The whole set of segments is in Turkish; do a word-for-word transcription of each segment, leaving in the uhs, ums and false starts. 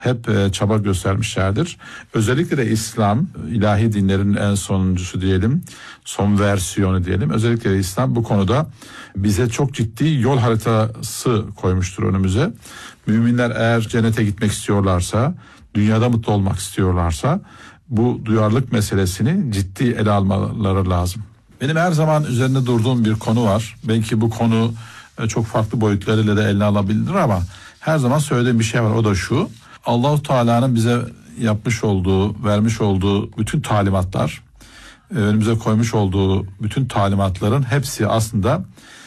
hep e, çaba göstermişlerdir. Özellikle de İslam, ilahi dinlerin en sonuncusu diyelim, son versiyonu diyelim. Özellikle de İslam bu konuda bize çok ciddi yol haritası koymuştur önümüze. Müminler eğer cennete gitmek istiyorlarsa, dünyada mutlu olmak istiyorlarsa bu duyarlılık meselesini ciddi ele almaları lazım. Benim her zaman üzerinde durduğum bir konu var. Belki bu konu çok farklı boyutlarıyla da eline alabilir ama her zaman söylediğim bir şey var. O da şu: Allah-u Teala'nın bize yapmış olduğu, vermiş olduğu bütün talimatlar, önümüze koymuş olduğu bütün talimatların hepsi aslında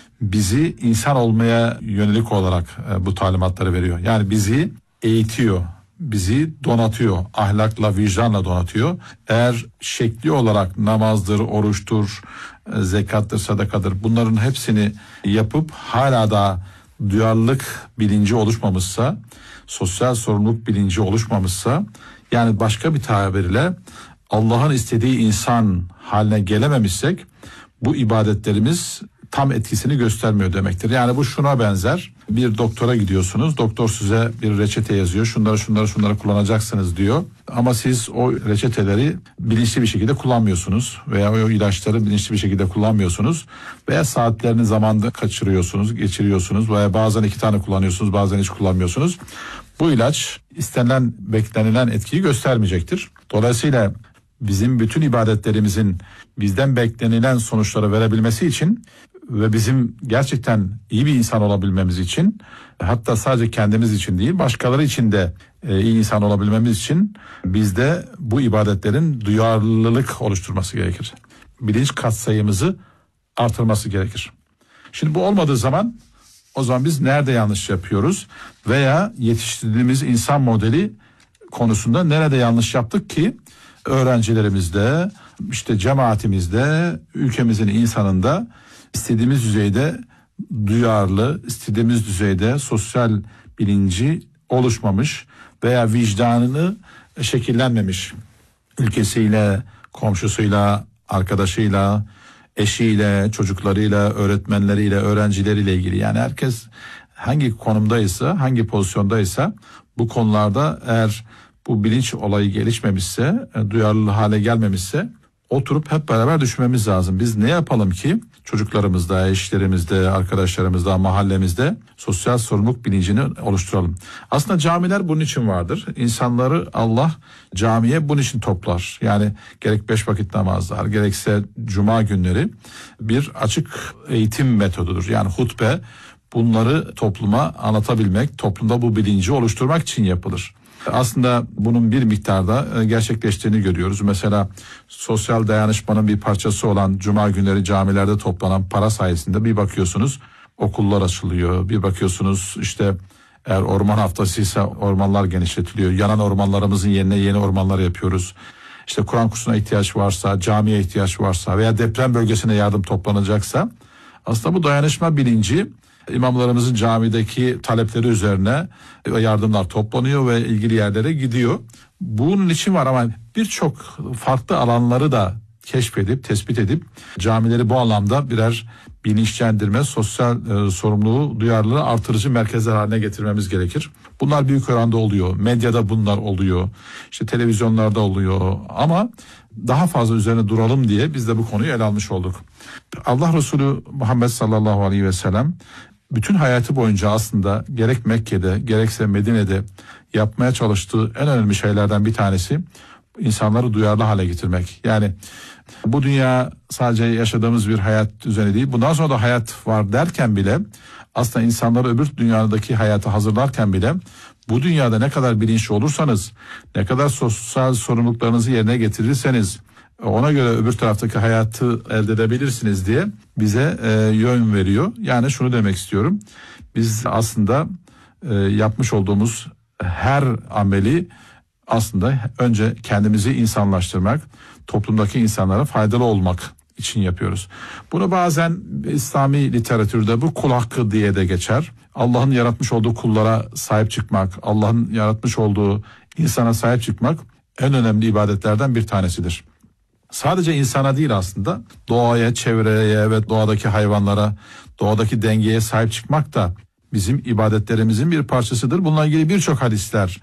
bizi insan olmaya yönelik olarak bu talimatları veriyor. Yani bizi eğitiyor, bizi donatıyor, ahlakla, vicdanla donatıyor. Eğer şekli olarak namazdır, oruçtur, zekattır, sadakadır, bunların hepsini yapıp hala da duyarlılık bilinci oluşmamışsa, sosyal sorumluluk bilinci oluşmamışsa, yani başka bir tabirle Allah'ın istediği insan haline gelememişsek bu ibadetlerimiz tam etkisini göstermiyor demektir. Yani bu şuna benzer: bir doktora gidiyorsunuz, doktor size bir reçete yazıyor, şunları şunları şunları kullanacaksınız diyor. Ama siz o reçeteleri bilinçli bir şekilde kullanmıyorsunuz veya o ilaçları bilinçli bir şekilde kullanmıyorsunuz veya saatlerini zamanda kaçırıyorsunuz, geçiriyorsunuz veya bazen iki tane kullanıyorsunuz, bazen hiç kullanmıyorsunuz. Bu ilaç istenilen, beklenilen etkiyi göstermeyecektir. Dolayısıyla bizim bütün ibadetlerimizin bizden beklenilen sonuçları verebilmesi için ve bizim gerçekten iyi bir insan olabilmemiz için, hatta sadece kendimiz için değil başkaları için de e, iyi insan olabilmemiz için bizde bu ibadetlerin duyarlılık oluşturması gerekir. Bilinç katsayımızı artırması gerekir. Şimdi bu olmadığı zaman o zaman biz nerede yanlış yapıyoruz veya yetiştirdiğimiz insan modeli konusunda nerede yanlış yaptık ki öğrencilerimizde, işte cemaatimizde, ülkemizin insanında istediğimiz düzeyde duyarlı, istediğimiz düzeyde sosyal bilinci oluşmamış veya vicdanını şekillenmemiş. Ülkesiyle, komşusuyla, arkadaşıyla, eşiyle, çocuklarıyla, öğretmenleriyle, öğrencileriyle ilgili, yani herkes hangi konumdaysa, hangi pozisyondaysa bu konularda eğer bu bilinç olayı gelişmemişse, duyarlı hale gelmemişse oturup hep beraber düşünmemiz lazım. Biz ne yapalım ki çocuklarımızda, eşlerimizde, arkadaşlarımızda, mahallemizde sosyal sorumluluk bilincini oluşturalım. Aslında camiler bunun için vardır. İnsanları Allah camiye bunun için toplar. Yani gerek beş vakit namazlar, gerekse cuma günleri bir açık eğitim metodudur. Yani hutbe bunları topluma anlatabilmek, toplumda bu bilinci oluşturmak için yapılır. Aslında bunun bir miktarda gerçekleştiğini görüyoruz. Mesela sosyal dayanışmanın bir parçası olan cuma günleri camilerde toplanan para sayesinde bir bakıyorsunuz okullar açılıyor. Bir bakıyorsunuz işte eğer orman haftasıysa ormanlar genişletiliyor. Yanan ormanlarımızın yerine yeni ormanlar yapıyoruz. İşte Kur'an kursuna ihtiyaç varsa, camiye ihtiyaç varsa veya deprem bölgesine yardım toplanacaksa aslında bu dayanışma bilinci İmamlarımızın camideki talepleri üzerine yardımlar toplanıyor ve ilgili yerlere gidiyor. Bunun için var ama birçok farklı alanları da keşfedip, tespit edip camileri bu anlamda birer bilinçlendirme, sosyal e, sorumluluğu, duyarlılığı artırıcı merkezler haline getirmemiz gerekir. Bunlar büyük oranda oluyor. Medyada bunlar oluyor. İşte televizyonlarda oluyor ama daha fazla üzerine duralım diye biz de bu konuyu ele almış olduk. Allah Resulü Muhammed sallallahu aleyhi ve sellem bütün hayatı boyunca aslında gerek Mekke'de gerekse Medine'de yapmaya çalıştığı en önemli şeylerden bir tanesi insanları duyarlı hale getirmek. Yani bu dünya sadece yaşadığımız bir hayat düzeni değil. Bundan sonra da hayat var derken bile aslında insanları öbür dünyadaki hayata hazırlarken bile bu dünyada ne kadar bilinçli olursanız, ne kadar sosyal sorumluluklarınızı yerine getirirseniz ona göre öbür taraftaki hayatı elde edebilirsiniz diye bize e, yön veriyor. Yani şunu demek istiyorum. Biz aslında e, yapmış olduğumuz her ameli aslında önce kendimizi insanlaştırmak, toplumdaki insanlara faydalı olmak için yapıyoruz. Bunu bazen İslami literatürde bu kul hakkı diye de geçer. Allah'ın yaratmış olduğu kullara sahip çıkmak, Allah'ın yaratmış olduğu insana sahip çıkmak en önemli ibadetlerden bir tanesidir. Sadece insana değil aslında doğaya, çevreye ve doğadaki hayvanlara, doğadaki dengeye sahip çıkmak da bizim ibadetlerimizin bir parçasıdır. Bununla ilgili birçok hadisler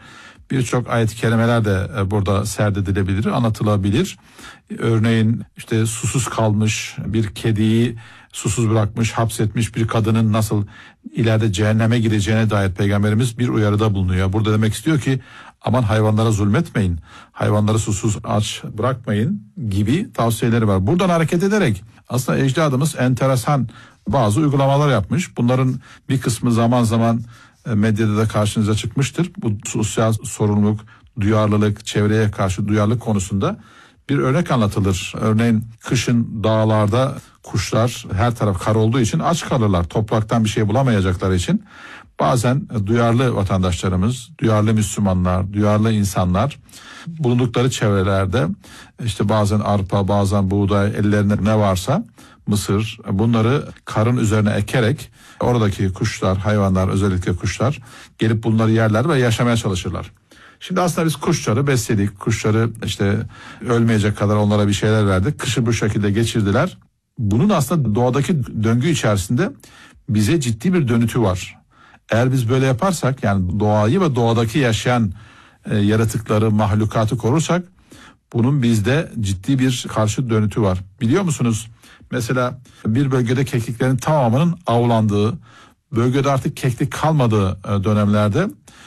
Birçok ayet-i kerimeler de burada serdedilebilir, anlatılabilir. Örneğin işte susuz kalmış bir kediyi susuz bırakmış, hapsetmiş bir kadının nasıl ileride cehenneme gideceğine dair Peygamberimiz bir uyarıda bulunuyor. Burada demek istiyor ki aman hayvanlara zulmetmeyin, hayvanları susuz aç bırakmayın gibi tavsiyeleri var. Buradan hareket ederek aslında ecdadımız enteresan bazı uygulamalar yapmış. Bunların bir kısmı zaman zaman medyada da karşınıza çıkmıştır. Bu sosyal sorumluluk, duyarlılık, çevreye karşı duyarlılık konusunda bir örnek anlatılır. Örneğin kışın dağlarda kuşlar her taraf kar olduğu için aç kalırlar. Topraktan bir şey bulamayacakları için bazen duyarlı vatandaşlarımız, duyarlı Müslümanlar, duyarlı insanlar bulundukları çevrelerde işte bazen arpa, bazen buğday, ellerinde ne varsa mısır, bunları karın üzerine ekerek oradaki kuşlar, hayvanlar, özellikle kuşlar gelip bunları yerler ve yaşamaya çalışırlar. Şimdi aslında biz kuşları besledik, kuşları işte ölmeyecek kadar onlara bir şeyler verdik. Kışı bu şekilde geçirdiler. Bunun aslında doğadaki döngü içerisinde bize ciddi bir dönütü var. Eğer biz böyle yaparsak, yani doğayı ve doğadaki yaşayan e, yaratıkları, mahlukatı korursak, bunun bizde ciddi bir karşı dönütü var. Biliyor musunuz? Mesela bir bölgede kekliklerin tamamının avlandığı, bölgede artık keklik kalmadığı dönemlerde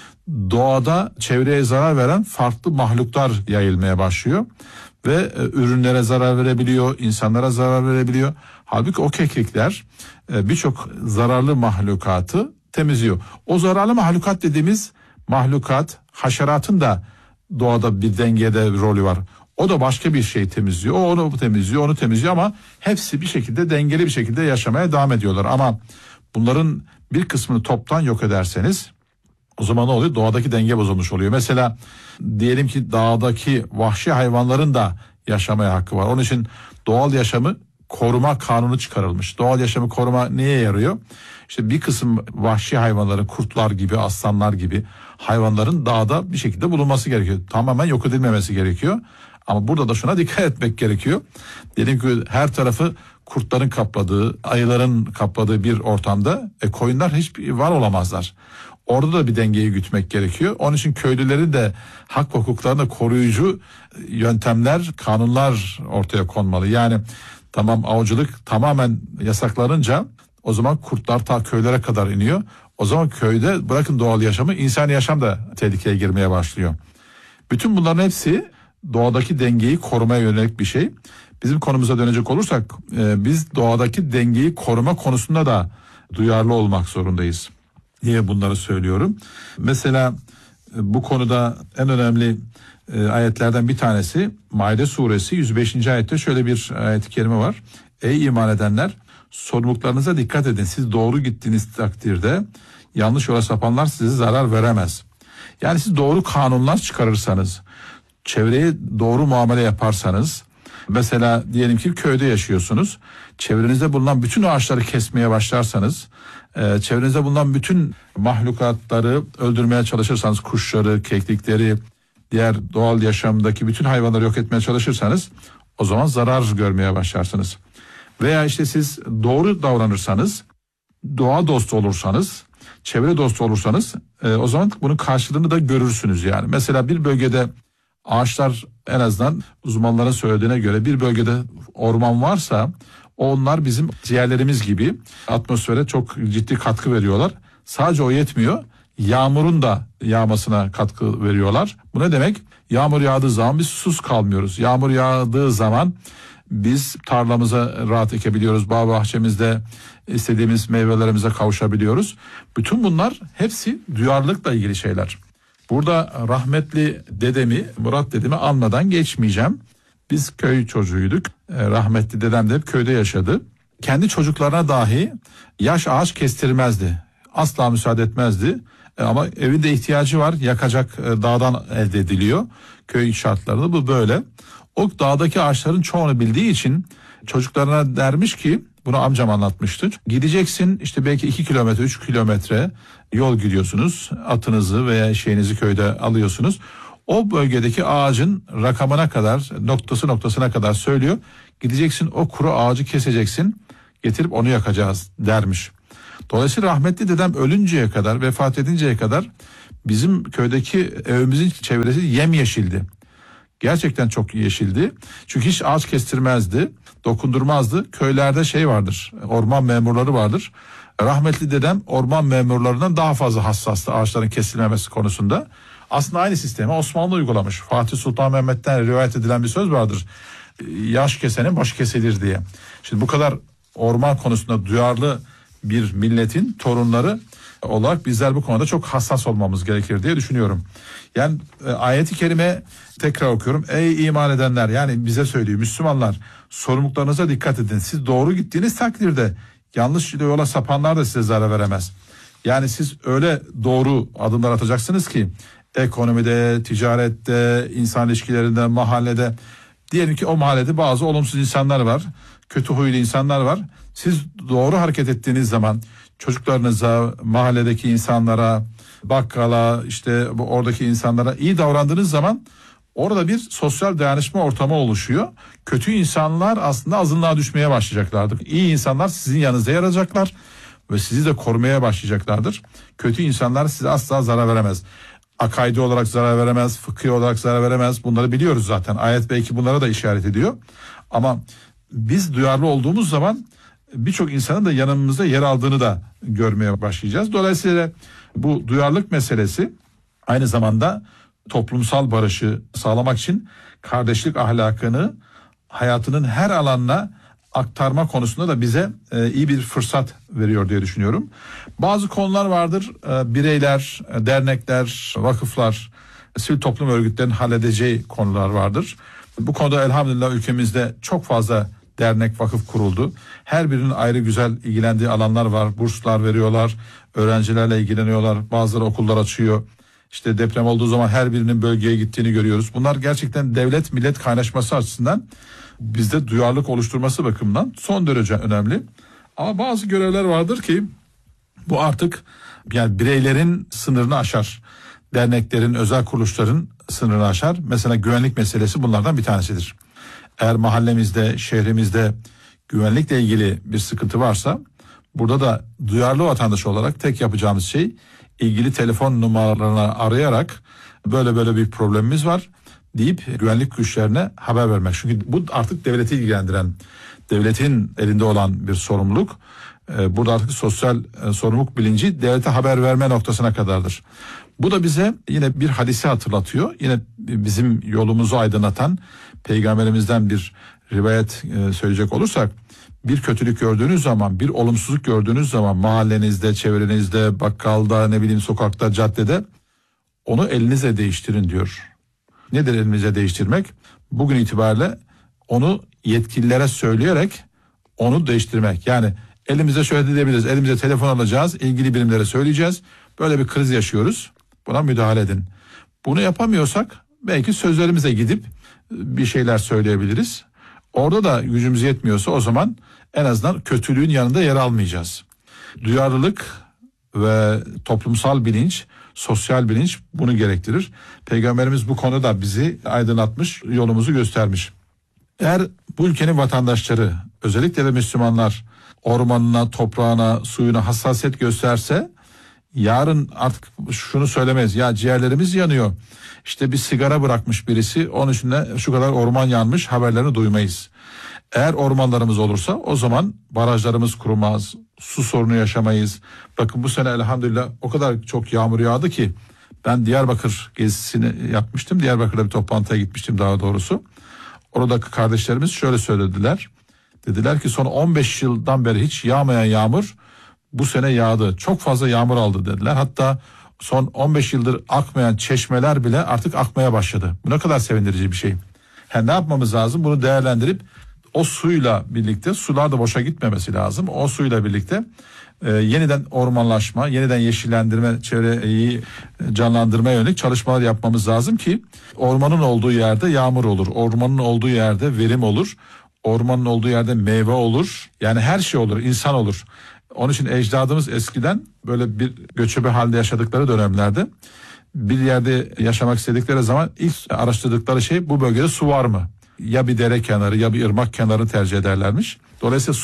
doğada çevreye zarar veren farklı mahluklar yayılmaya başlıyor. Ve ürünlere zarar verebiliyor, insanlara zarar verebiliyor. Halbuki o keklikler birçok zararlı mahlukatı temizliyor. O zararlı mahlukat dediğimiz mahlukat, haşeratın da doğada bir dengede bir rolü var. O da başka bir şey temizliyor. O onu temizliyor, onu temizliyor ama hepsi bir şekilde dengeli bir şekilde yaşamaya devam ediyorlar. Ama bunların bir kısmını toptan yok ederseniz o zaman ne oluyor? Doğadaki denge bozulmuş oluyor. Mesela diyelim ki dağdaki vahşi hayvanların da yaşamaya hakkı var. Onun için doğal yaşamı koruma kanunu çıkarılmış. Doğal yaşamı koruma neye yarıyor? İşte bir kısım vahşi hayvanların, kurtlar gibi, aslanlar gibi hayvanların dağda bir şekilde bulunması gerekiyor. Tamamen yok edilmemesi gerekiyor. Ama burada da şuna dikkat etmek gerekiyor. Dedim ki her tarafı kurtların kapladığı, ayıların kapladığı bir ortamda e, koyunlar hiç var olamazlar. Orada da bir dengeyi gütmek gerekiyor. Onun için köylülerin de hak ve hukuklarını koruyucu yöntemler, kanunlar ortaya konmalı. Yani tamam, avcılık tamamen yasaklanınca o zaman kurtlar ta köylere kadar iniyor. O zaman köyde bırakın doğal yaşamı, insani yaşam da tehlikeye girmeye başlıyor. Bütün bunların hepsi doğadaki dengeyi korumaya yönelik bir şey. Bizim konumuza dönecek olursak e, biz doğadaki dengeyi koruma konusunda da duyarlı olmak zorundayız. Niye bunları söylüyorum? Mesela e, bu konuda en önemli e, ayetlerden bir tanesi Maide suresi yüz beşinci ayette şöyle bir ayet-i kerime var. Ey iman edenler, sorumluluklarınıza dikkat edin. Siz doğru gittiğiniz takdirde yanlış yola sapanlar size zarar veremez. Yani siz doğru kanunlar çıkarırsanız, çevreye doğru muamele yaparsanız, mesela diyelim ki köyde yaşıyorsunuz, çevrenizde bulunan bütün ağaçları kesmeye başlarsanız, e, çevrenizde bulunan bütün mahlukatları öldürmeye çalışırsanız, kuşları, keklikleri, diğer doğal yaşamdaki bütün hayvanları yok etmeye çalışırsanız, o zaman zarar görmeye başlarsınız. Veya işte siz doğru davranırsanız, doğa dostu olursanız, çevre dostu olursanız, e, o zaman bunun karşılığını da görürsünüz yani. Mesela bir bölgede ağaçlar, en azından uzmanların söylediğine göre bir bölgede orman varsa onlar bizim ciğerlerimiz gibi atmosfere çok ciddi katkı veriyorlar. Sadece o yetmiyor, yağmurun da yağmasına katkı veriyorlar. Bu ne demek? Yağmur yağdığı zaman biz susuz kalmıyoruz. Yağmur yağdığı zaman biz tarlamıza rahat ekebiliyoruz. Bağ bahçemizde istediğimiz meyvelerimize kavuşabiliyoruz. Bütün bunlar hepsi duyarlılıkla ilgili şeyler. Burada rahmetli dedemi, Murat dedemi anmadan geçmeyeceğim. Biz köy çocuğuyduk. Rahmetli dedem de hep köyde yaşadı. Kendi çocuklarına dahi yaş ağaç kestirmezdi. Asla müsaade etmezdi. Ama evinde ihtiyacı var, yakacak, dağdan elde ediliyor. Köy şartlarında bu böyle. O dağdaki ağaçların çoğunu bildiği için çocuklarına dermiş ki, bunu amcam anlatmıştı. Gideceksin işte belki iki kilometre, üç kilometre yol gidiyorsunuz. Atınızı veya şeyinizi köyde alıyorsunuz. O bölgedeki ağacın rakamına kadar, noktası noktasına kadar söylüyor. Gideceksin, o kuru ağacı keseceksin, getirip onu yakacağız dermiş. Dolayısıyla rahmetli dedem ölünceye kadar, vefat edinceye kadar Bizim köydeki evimizin çevresi yemyeşildi. Gerçekten çok yeşildi. Çünkü hiç ağaç kestirmezdi, dokundurmazdı. Köylerde şey vardır, orman memurları vardır. Rahmetli dedem orman memurlarından daha fazla hassastı ağaçların kesilmemesi konusunda. Aslında aynı sistemi Osmanlı uygulamış. Fatih Sultan Mehmet'ten rivayet edilen bir söz vardır. Yaş kesenin başı kesilir diye. Şimdi bu kadar orman konusunda duyarlı bir milletin torunları olarak bizler bu konuda çok hassas olmamız gerekir diye düşünüyorum. Yani e, ayeti kerime tekrar okuyorum. Ey iman edenler, yani bize söylüyor, Müslümanlar, sorumluluklarınıza dikkat edin. Siz doğru gittiğiniz takdirde yanlış yola sapanlar da size zarar veremez. Yani siz öyle doğru adımlar atacaksınız ki ekonomide, ticarette, insan ilişkilerinde, mahallede, diyelim ki o mahallede bazı olumsuz insanlar var, kötü huylu insanlar var. Siz doğru hareket ettiğiniz zaman çocuklarınıza, mahalledeki insanlara, bakkala, işte oradaki insanlara iyi davrandığınız zaman orada bir sosyal dayanışma ortamı oluşuyor. Kötü insanlar aslında azınlığa düşmeye başlayacaklardır. İyi insanlar sizin yanınızda yer alacaklar ve sizi de korumaya başlayacaklardır. Kötü insanlar size asla zarar veremez. Akaidi olarak zarar veremez, fıkhi olarak zarar veremez. Bunları biliyoruz zaten. Ayet belki bunlara da işaret ediyor. Ama biz duyarlı olduğumuz zaman birçok insanın da yanımızda yer aldığını da görmeye başlayacağız. Dolayısıyla bu duyarlılık meselesi aynı zamanda toplumsal barışı sağlamak için kardeşlik ahlakını hayatının her alanına aktarma konusunda da bize e, iyi bir fırsat veriyor diye düşünüyorum. Bazı konular vardır, e, bireyler, e, dernekler, vakıflar, sivil toplum örgütlerinin halledeceği konular vardır. Bu konuda elhamdülillah ülkemizde çok fazla dernek, vakıf kuruldu. Her birinin ayrı güzel ilgilendiği alanlar var. Burslar veriyorlar, öğrencilerle ilgileniyorlar, bazıları okullar açıyor. İşte deprem olduğu zaman her birinin bölgeye gittiğini görüyoruz. Bunlar gerçekten devlet millet kaynaşması açısından bizde duyarlılık oluşturması bakımından son derece önemli. Ama bazı görevler vardır ki bu artık yani bireylerin sınırını aşar. Derneklerin, özel kuruluşların sınırını aşar. Mesela güvenlik meselesi bunlardan bir tanesidir. Eğer mahallemizde, şehrimizde güvenlikle ilgili bir sıkıntı varsa burada da duyarlı vatandaş olarak tek yapacağımız şey ilgili telefon numaralarına arayarak böyle böyle bir problemimiz var deyip güvenlik güçlerine haber vermek. Çünkü bu artık devleti ilgilendiren, devletin elinde olan bir sorumluluk. Burada artık sosyal sorumluluk bilinci devlete haber verme noktasına kadardır. Bu da bize yine bir hadisi hatırlatıyor. Yine bizim yolumuzu aydınlatan peygamberimizden bir rivayet söyleyecek olursak, bir kötülük gördüğünüz zaman, bir olumsuzluk gördüğünüz zaman mahallenizde, çevrenizde, bakkalda, ne bileyim sokakta, caddede onu elinizle değiştirin diyor. Nedir elinizle değiştirmek? Bugün itibariyle onu yetkililere söyleyerek onu değiştirmek. Yani elimize şöyle diyebiliriz, elimize telefon alacağız, ilgili birimlere söyleyeceğiz. Böyle bir kriz yaşıyoruz, buna müdahale edin. Bunu yapamıyorsak belki sözlerimize gidip bir şeyler söyleyebiliriz. Orada da gücümüz yetmiyorsa o zaman en azından kötülüğün yanında yer almayacağız. Duyarlılık ve toplumsal bilinç, sosyal bilinç bunu gerektirir. Peygamberimiz bu konuda bizi aydınlatmış, yolumuzu göstermiş. Eğer bu ülkenin vatandaşları, özellikle de Müslümanlar ormanına, toprağına, suyuna hassasiyet gösterse, yarın artık şunu söylemez, ya ciğerlerimiz yanıyor, İşte bir sigara bırakmış birisi, onun üstüne şu kadar orman yanmış haberlerini duymayız. Eğer ormanlarımız olursa o zaman barajlarımız kurumaz, su sorunu yaşamayız. Bakın bu sene elhamdülillah o kadar çok yağmur yağdı ki ben Diyarbakır gezisini yapmıştım. Diyarbakır'da bir toplantıya gitmiştim daha doğrusu. Oradaki kardeşlerimiz şöyle söylediler. Dediler ki son on beş yıldan beri hiç yağmayan yağmur bu sene yağdı. Çok fazla yağmur aldı dediler. Hatta son on beş yıldır akmayan çeşmeler bile artık akmaya başladı. Bu ne kadar sevindirici bir şey. Yani ne yapmamız lazım? Bunu değerlendirip o suyla birlikte, sular da boşa gitmemesi lazım. O suyla birlikte e, yeniden ormanlaşma, yeniden yeşillendirme, çevreyi canlandırma yönelik çalışmalar yapmamız lazım ki ormanın olduğu yerde yağmur olur. Ormanın olduğu yerde verim olur. Ormanın olduğu yerde meyve olur. Yani her şey olur, insan olur. Onun için ecdadımız eskiden böyle bir göçebe halde yaşadıkları dönemlerde bir yerde yaşamak istedikleri zaman ilk araştırdıkları şey bu bölgede su var mı? Ya bir dere kenarı ya bir ırmak kenarını tercih ederlermiş. Dolayısıyla su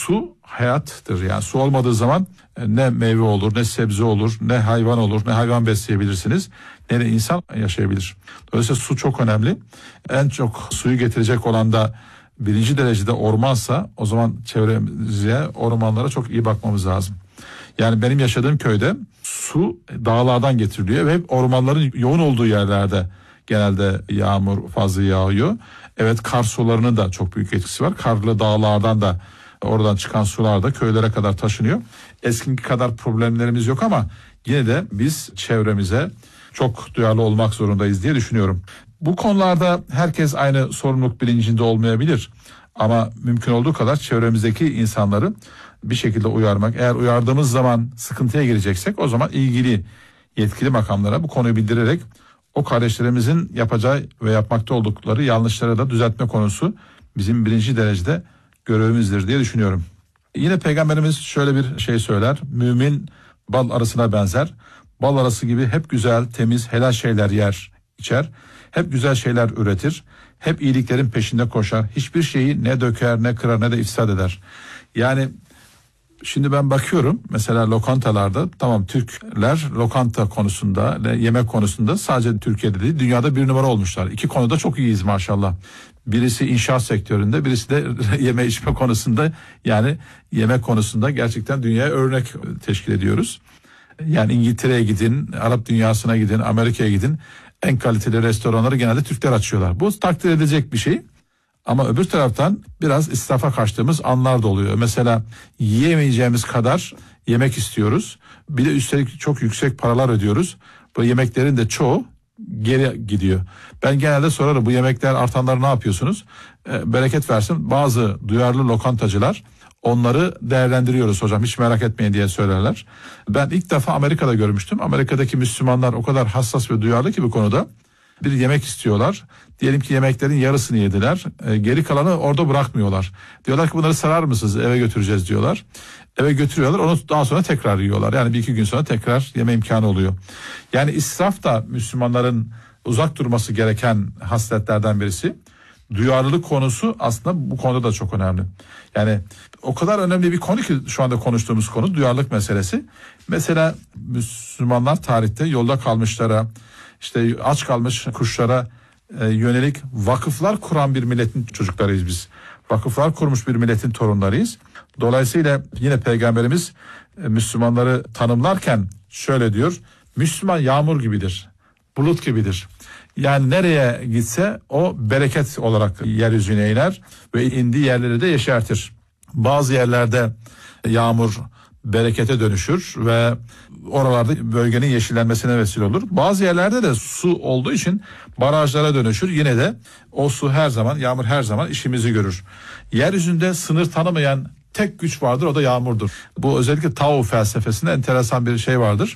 hayattır. Yani su olmadığı zaman ne meyve olur, ne sebze olur, ne hayvan olur, ne hayvan besleyebilirsiniz, ne de insan yaşayabilir. Dolayısıyla su çok önemli. En çok suyu getirecek olan da birinci derecede ormansa, o zaman çevremize, ormanlara çok iyi bakmamız lazım. Yani benim yaşadığım köyde su dağlardan getiriliyor ve hep ormanların yoğun olduğu yerlerde genelde yağmur fazla yağıyor. Evet, kar sularının da çok büyük etkisi var. Karlı dağlardan da, oradan çıkan sular da köylere kadar taşınıyor. Eskiki kadar problemlerimiz yok ama yine de biz çevremize çok duyarlı olmak zorundayız diye düşünüyorum. Bu konularda herkes aynı sorumluluk bilincinde olmayabilir. Ama mümkün olduğu kadar çevremizdeki insanları bir şekilde uyarmak. Eğer uyardığımız zaman sıkıntıya gireceksek, o zaman ilgili yetkili makamlara bu konuyu bildirerek o kardeşlerimizin yapacağı ve yapmakta oldukları yanlışları da düzeltme konusu bizim birinci derecede görevimizdir diye düşünüyorum. Yine Peygamberimiz şöyle bir şey söyler: mümin bal arısına benzer. Bal arısı gibi hep güzel, temiz, helal şeyler yer, içer. Hep güzel şeyler üretir. Hep iyiliklerin peşinde koşar. Hiçbir şeyi ne döker, ne kırar, ne de ifsad eder. Yani şimdi ben bakıyorum mesela lokantalarda, tamam, Türkler lokanta konusunda, yemek konusunda sadece Türkiye'de değil dünyada bir numara olmuşlar. İki konuda çok iyiyiz maşallah. Birisi inşaat sektöründe, birisi de yeme içme konusunda, yani yemek konusunda gerçekten dünyaya örnek teşkil ediyoruz. Yani İngiltere'ye gidin, Arap dünyasına gidin, Amerika'ya gidin, en kaliteli restoranları genelde Türkler açıyorlar. Bu takdir edilecek bir şey. Ama öbür taraftan biraz israfa kaçtığımız anlar da oluyor. Mesela yiyemeyeceğimiz kadar yemek istiyoruz. Bir de üstelik çok yüksek paralar ödüyoruz. Bu yemeklerin de çoğu geri gidiyor. Ben genelde sorarım, bu yemekler artanları ne yapıyorsunuz? E, bereket versin, bazı duyarlı lokantacılar onları değerlendiriyoruz hocam, hiç merak etmeyin diye söylerler. Ben ilk defa Amerika'da görmüştüm. Amerika'daki Müslümanlar o kadar hassas ve duyarlı ki bu konuda. Bir yemek istiyorlar. Diyelim ki yemeklerin yarısını yediler. E, geri kalanı orada bırakmıyorlar. Diyorlar ki bunları sarar mısınız? Eve götüreceğiz diyorlar. Eve götürüyorlar. Onu daha sonra tekrar yiyorlar. Yani bir iki gün sonra tekrar yeme imkanı oluyor. Yani israf da Müslümanların uzak durması gereken hasletlerden birisi. Duyarlılık konusu aslında bu konuda da çok önemli. Yani o kadar önemli bir konu ki şu anda konuştuğumuz konu duyarlılık meselesi. Mesela Müslümanlar tarihte yolda kalmışlara, İşte aç kalmış kuşlara e, yönelik vakıflar kuran bir milletin çocuklarıyız biz. Vakıflar kurmuş bir milletin torunlarıyız. Dolayısıyla yine Peygamberimiz e, Müslümanları tanımlarken şöyle diyor: Müslüman yağmur gibidir, bulut gibidir. Yani nereye gitse o bereket olarak yeryüzüne iner ve indiği yerleri de yeşertir. Bazı yerlerde yağmur berekete dönüşür ve oralarda bölgenin yeşillenmesine vesile olur. Bazı yerlerde de su olduğu için barajlara dönüşür. Yine de o su her zaman, yağmur her zaman işimizi görür. Yeryüzünde sınır tanımayan tek güç vardır, o da yağmurdur. Bu özellikle Tao felsefesinde enteresan bir şey vardır.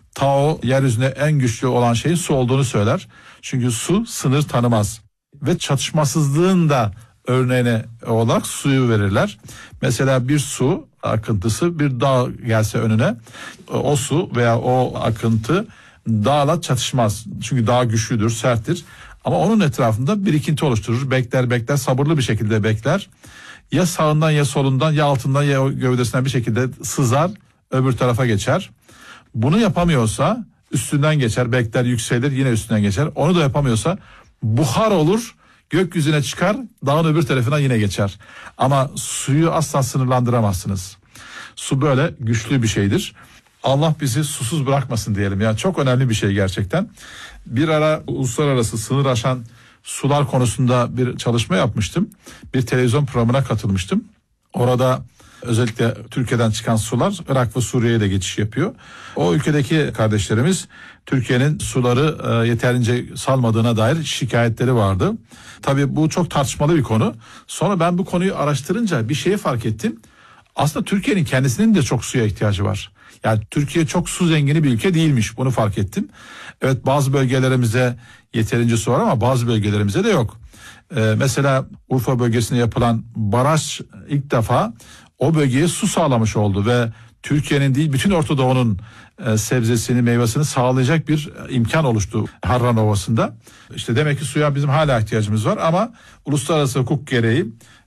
Tao yeryüzünde en güçlü olan şeyin su olduğunu söyler. Çünkü su sınır tanımaz. Ve çatışmasızlığın da örneğine olarak suyu verirler. Mesela bir su akıntısı bir dağ gelse önüne, o su veya o akıntı dağla çatışmaz. Çünkü dağ güçlüdür, serttir. Ama onun etrafında birikinti oluşturur. Bekler bekler sabırlı bir şekilde bekler. Ya sağından ya solundan ya altından ya gövdesinden bir şekilde sızar, öbür tarafa geçer. Bunu yapamıyorsa üstünden geçer, bekler, yükselir, yine üstünden geçer. Onu da yapamıyorsa buhar olur, gökyüzüne çıkar, dağın öbür tarafına yine geçer. Ama suyu asla sınırlandıramazsınız. Su böyle güçlü bir şeydir. Allah bizi susuz bırakmasın diyelim. Yani çok önemli bir şey gerçekten. Bir ara uluslararası sınır aşan sular konusunda bir çalışma yapmıştım. Bir televizyon programına katılmıştım. Orada özellikle Türkiye'den çıkan sular Irak ve Suriye'ye de geçiş yapıyor. O ülkedeki kardeşlerimiz Türkiye'nin suları e, yeterince salmadığına dair şikayetleri vardı. Tabii bu çok tartışmalı bir konu. Sonra ben bu konuyu araştırınca bir şeyi fark ettim. Aslında Türkiye'nin kendisinin de çok suya ihtiyacı var. Yani Türkiye çok su zengini bir ülke değilmiş, bunu fark ettim. Evet, bazı bölgelerimize yeterince su var ama bazı bölgelerimize de yok. Ee, mesela Urfa bölgesine yapılan baraj ilk defa o bölgeye su sağlamış oldu ve Türkiye'nin değil bütün Orta Doğu'nun e, sebzesini, meyvesini sağlayacak bir imkan oluştu Harran Ovası'nda. İşte demek ki suya bizim hala ihtiyacımız var ama uluslararası hukuk gereği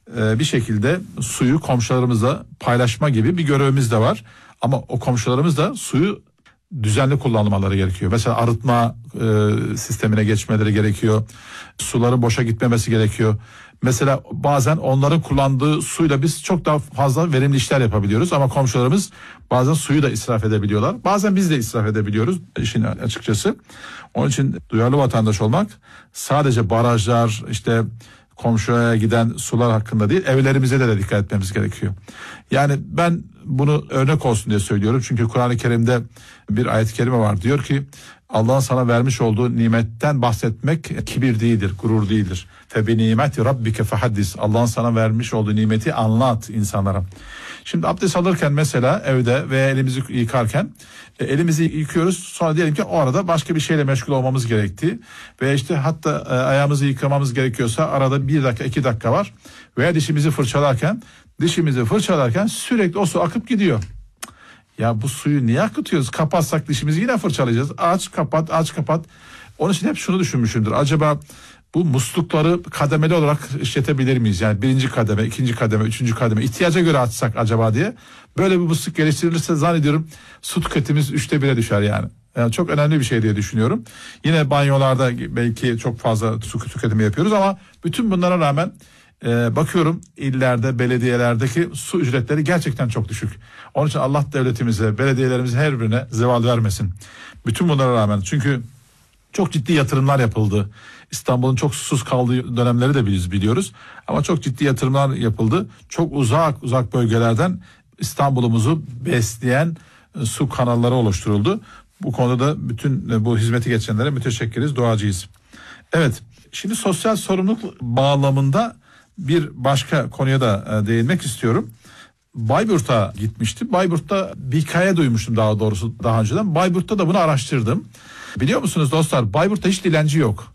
e, bir şekilde suyu komşularımızla paylaşma gibi bir görevimiz de var. Ama o komşularımız da suyu düzenli kullanmaları gerekiyor. Mesela arıtma e, sistemine geçmeleri gerekiyor. Suların boşa gitmemesi gerekiyor. Mesela bazen onların kullandığı suyla biz çok daha fazla verimli işler yapabiliyoruz. Ama komşularımız bazen suyu da israf edebiliyorlar. Bazen biz de israf edebiliyoruz işin açıkçası. Onun için duyarlı vatandaş olmak sadece barajlar, işte komşuya giden sular hakkında değil, evlerimize de, de dikkat etmemiz gerekiyor. Yani ben bunu örnek olsun diye söylüyorum. Çünkü Kur'an-ı Kerim'de bir ayet-i kerime var. Diyor ki Allah'ın sana vermiş olduğu nimetten bahsetmek kibir değildir, gurur değildir. Fe bi nimeti rabbike fehaddis. Allah'ın sana vermiş olduğu nimeti anlat insanlara. Şimdi abdest alırken mesela evde veya elimizi yıkarken e, elimizi yıkıyoruz. Sonra diyelim ki o arada başka bir şeyle meşgul olmamız gerekti. Ve işte hatta e, ayağımızı yıkamamız gerekiyorsa arada bir dakika iki dakika var. Veya dişimizi fırçalarken dişimizi fırçalarken sürekli o su akıp gidiyor. Ya bu suyu niye akıtıyoruz? Kapatsak dişimizi yine fırçalayacağız. Aç kapat aç kapat. Onun için hep şunu düşünmüşümdür. Acaba bu muslukları kademeli olarak işletebilir miyiz? Yani birinci kademe, ikinci kademe, üçüncü kademe ihtiyaca göre açsak acaba diye. Böyle bir musluk geliştirilirse zannediyorum su tüketimimiz üçte bire düşer yani. Yani çok önemli bir şey diye düşünüyorum. Yine banyolarda belki çok fazla su tüketimi yapıyoruz ama bütün bunlara rağmen Ee, bakıyorum illerde, belediyelerdeki su ücretleri gerçekten çok düşük. Onun için Allah devletimize, belediyelerimize her birine zeval vermesin. Bütün bunlara rağmen, çünkü çok ciddi yatırımlar yapıldı. İstanbul'un çok susuz kaldığı dönemleri de biz biliyoruz. Ama çok ciddi yatırımlar yapıldı. Çok uzak uzak bölgelerden İstanbul'umuzu besleyen su kanalları oluşturuldu. Bu konuda da bütün bu hizmeti geçenlere müteşekkiriz, duacıyız. Evet, şimdi sosyal sorumluluk bağlamında bir başka konuya da değinmek istiyorum. Bayburt'a gitmiştim. Bayburt'ta bir hikaye duymuştum daha doğrusu daha önceden. Bayburt'ta da bunu araştırdım. Biliyor musunuz dostlar, Bayburt'ta hiç dilenci yok.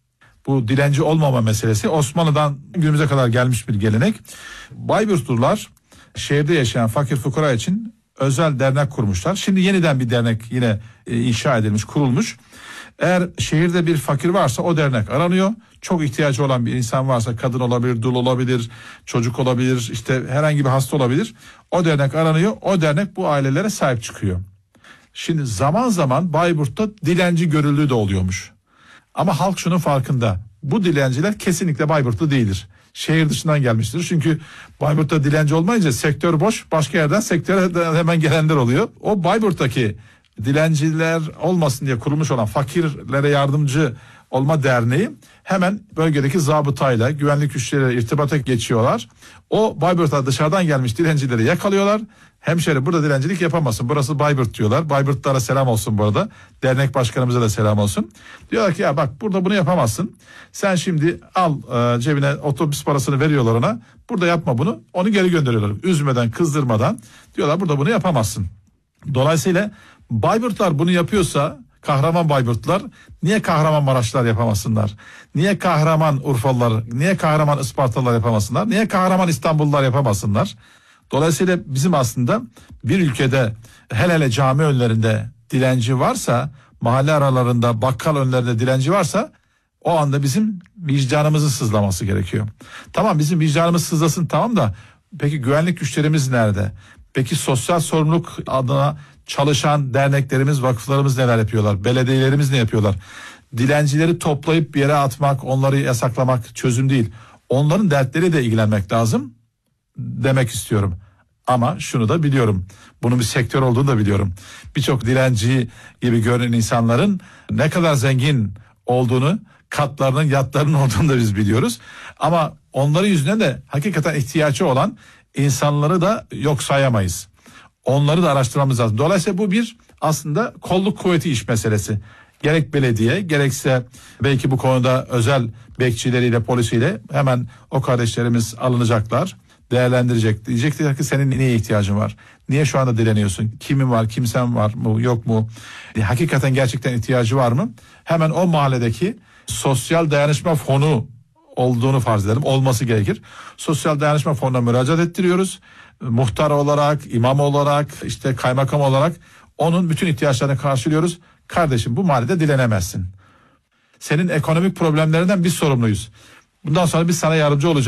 Bu dilenci olmama meselesi Osmanlı'dan günümüze kadar gelmiş bir gelenek. Bayburtlular şehirde yaşayan fakir fukara için özel dernek kurmuşlar. Şimdi yeniden bir dernek yine inşa edilmiş, kurulmuş. Eğer şehirde bir fakir varsa o dernek aranıyor. Çok ihtiyacı olan bir insan varsa, kadın olabilir, dul olabilir, çocuk olabilir, işte herhangi bir hasta olabilir. O dernek aranıyor. O dernek bu ailelere sahip çıkıyor. Şimdi zaman zaman Bayburt'ta dilenci görüldüğü de oluyormuş. Ama halk şunun farkında. Bu dilenciler kesinlikle Bayburtlu değildir. Şehir dışından gelmiştir. Çünkü Bayburt'ta dilenci olmayınca sektör boş. Başka yerden sektöre hemen gelenler oluyor. O Bayburt'taki dilenciler olmasın diye kurulmuş olan Fakirlere Yardımcı Olma Derneği hemen bölgedeki zabıtayla, güvenlik güçleriyle irtibata geçiyorlar. O Bayburt'a dışarıdan gelmiş dilencileri yakalıyorlar. Hemşeri burada dilencilik yapamazsın. Burası Bayburt diyorlar. Bayburtlara selam olsun bu arada. Dernek başkanımıza da selam olsun. Diyorlar ki ya bak burada bunu yapamazsın. Sen şimdi al e, cebine otobüs parasını veriyorlar ona. Burada yapma bunu. Onu geri gönderiyorlar. Üzmeden, kızdırmadan diyorlar burada bunu yapamazsın. Dolayısıyla Bayburtlar bunu yapıyorsa, kahraman Bayburtlar niye Kahramanmaraşlılar yapamasınlar? Niye kahraman Urfalılar, niye kahraman Ispartalılar yapamasınlar? Niye kahraman İstanbullular yapamasınlar? Dolayısıyla bizim aslında bir ülkede hele hele cami önlerinde dilenci varsa, mahalle aralarında bakkal önlerinde dilenci varsa o anda bizim vicdanımızın sızlaması gerekiyor. Tamam, bizim vicdanımız sızlasın, tamam da peki güvenlik güçlerimiz nerede? Peki sosyal sorumluluk adına çalışan derneklerimiz, vakıflarımız neler yapıyorlar? Belediyelerimiz ne yapıyorlar? Dilencileri toplayıp bir yere atmak, onları yasaklamak çözüm değil. Onların dertleriyle de ilgilenmek lazım demek istiyorum. Ama şunu da biliyorum. Bunun bir sektör olduğunu da biliyorum. Birçok dilenci gibi görünen insanların ne kadar zengin olduğunu, katlarının, yatlarının olduğunu da biz biliyoruz. Ama onların yüzünden de hakikaten ihtiyacı olan insanları da yok sayamayız. Onları da araştırmamız lazım. Dolayısıyla bu bir aslında kolluk kuvveti iş meselesi. Gerek belediye gerekse belki bu konuda özel bekçileriyle, polisiyle hemen o kardeşlerimiz alınacaklar, değerlendirecek. Diyecekler ki senin neye ihtiyacın var? Niye şu anda dileniyorsun? Kimin var? Kimsen var mı? Yok mu? E, hakikaten gerçekten ihtiyacı var mı? Hemen o mahalledeki sosyal dayanışma fonu olduğunu farz edelim. Olması gerekir. Sosyal dayanışma fonuna müracaat ettiriyoruz. Muhtar olarak, imam olarak, işte kaymakam olarak onun bütün ihtiyaçlarını karşılıyoruz. Kardeşim bu mahallede dilenemezsin. Senin ekonomik problemlerinden biz sorumluyuz. Bundan sonra biz sana yardımcı olacağız.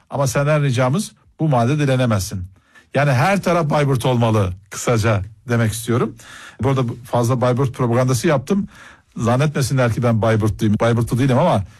Ama senden ricamız bu mahallede dilenemezsin. Yani her taraf Bayburt olmalı kısaca demek istiyorum. Burada fazla Bayburt propagandası yaptım. Zannetmesinler ki ben Bayburtluyum. Bayburtlu değilim ama